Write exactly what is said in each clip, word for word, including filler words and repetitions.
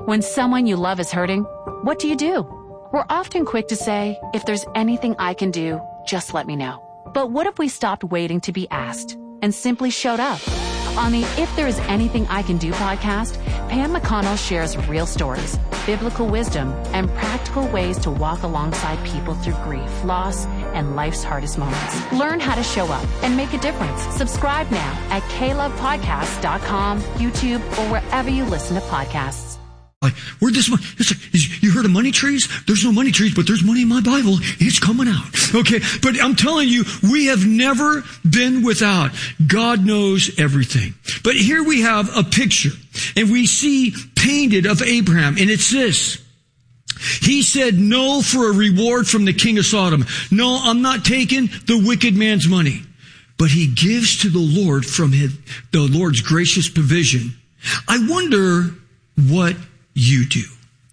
When someone you love is hurting, what do you do? We're often quick to say, if there's anything I can do, just let me know. But what if we stopped waiting to be asked and simply showed up? On the If There Is Anything I Can Do podcast, Pam McConnell shares real stories, biblical wisdom, and practical ways to walk alongside people through grief, loss, and life's hardest moments. Learn how to show up and make a difference. Subscribe now at k love podcast dot com, YouTube, or wherever you listen to podcasts. Like, where'd this money? It's like, is, you heard of money trees? There's no money trees, but there's money in my Bible. It's coming out. Okay. But I'm telling you, we have never been without. God knows everything. But here we have a picture, and we see painted of Abraham, and it's this. He said no for a reward from the king of Sodom. No, I'm not taking the wicked man's money. But he gives to the Lord from his, the Lord's gracious provision. I wonder what you do.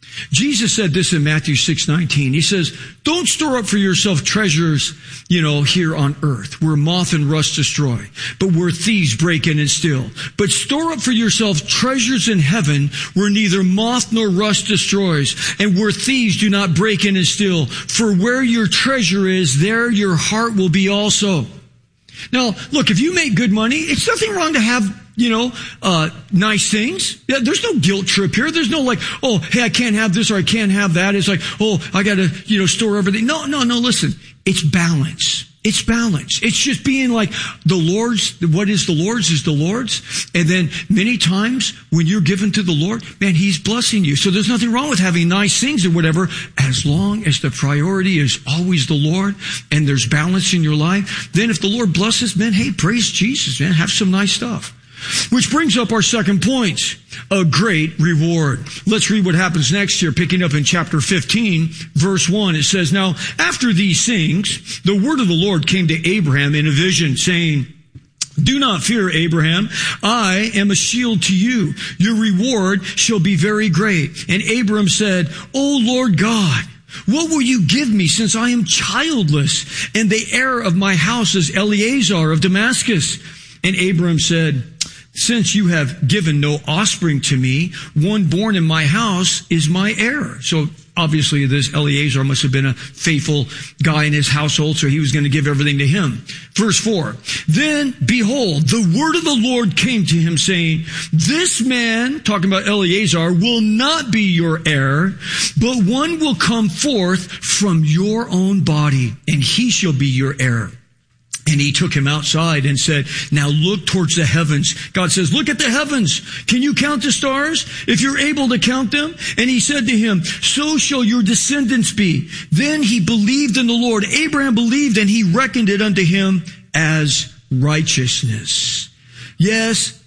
Jesus said this in Matthew six nineteen. He says, don't store up for yourself treasures, you know, here on earth, where moth and rust destroy, but where thieves break in and steal. But store up for yourself treasures in heaven, where neither moth nor rust destroys, and where thieves do not break in and steal. For where your treasure is, there your heart will be also. Now, look, if you make good money, it's nothing wrong to have, you know, uh, nice things. Yeah, there's no guilt trip here. There's no like, oh, hey, I can't have this or I can't have that. It's like, oh, I gotta, you know, store everything. No, no, no, listen. It's balance. It's balance. It's just being like the Lord's, what is the Lord's is the Lord's. And then many times when you're given to the Lord, man, He's blessing you. So there's nothing wrong with having nice things or whatever, as long as the priority is always the Lord and there's balance in your life. Then if the Lord blesses, man, hey, praise Jesus, man, have some nice stuff. Which brings up our second point, a great reward. Let's read what happens next here, picking up in chapter fifteen, verse one. It says, now, after these things, the word of the Lord came to Abraham in a vision, saying, do not fear, Abraham. I am a shield to you. Your reward shall be very great. And Abraham said, O Lord God, what will you give me, since I am childless, and the heir of my house is Eliezer of Damascus? And Abraham said, since you have given no offspring to me, one born in my house is my heir. So obviously this Eliezer must have been a faithful guy in his household, so he was going to give everything to him. Verse four, then behold, the word of the Lord came to him, saying, this man, talking about Eliezer, will not be your heir, but one will come forth from your own body, and he shall be your heir. And he took him outside and said, now look towards the heavens. God says, look at the heavens. Can you count the stars? If you're able to count them. And he said to him, so shall your descendants be. Then he believed in the Lord. Abraham believed, and he reckoned it unto him as righteousness. Yes,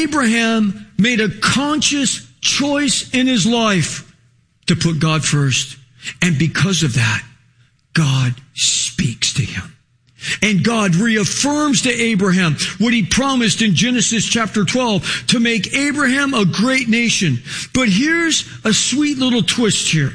Abraham made a conscious choice in his life to put God first. And because of that, God speaks to him. And God reaffirms to Abraham what He promised in Genesis chapter twelve, to make Abraham a great nation. But here's a sweet little twist here.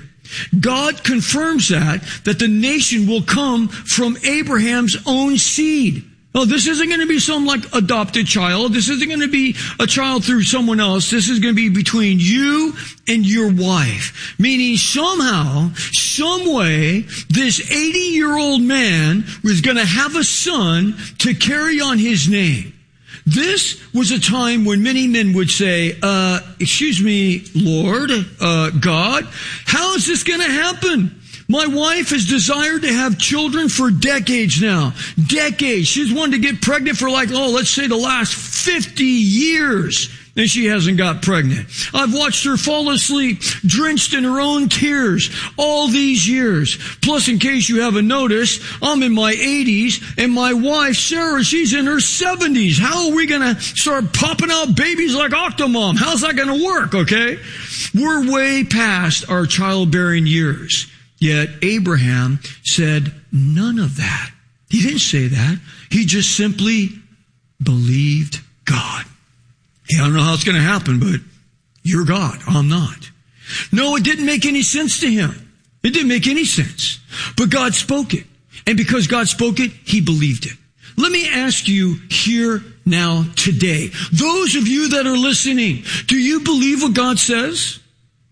God confirms that, that the nation will come from Abraham's own seed. Oh, this isn't going to be some like adopted child. This isn't going to be a child through someone else. This is going to be between you and your wife. Meaning somehow, some way, this eighty-year-old man was going to have a son to carry on his name. This was a time when many men would say, uh, excuse me, Lord, uh, God, how is this going to happen? My wife has desired to have children for decades now. Decades. She's wanted to get pregnant for like, oh, let's say the last fifty years. And she hasn't got pregnant. I've watched her fall asleep, drenched in her own tears, all these years. Plus, in case you haven't noticed, I'm in my eighties, and my wife, Sarah, she's in her seventies. How are we going to start popping out babies like Octomom? How's that going to work, okay? We're way past our childbearing years. Yet Abraham said none of that. He didn't say that. He just simply believed God. Hey, I don't know how it's going to happen, but you're God. I'm not. No, it didn't make any sense to him. It didn't make any sense. But God spoke it. And because God spoke it, he believed it. Let me ask you here now today, those of you that are listening, do you believe what God says?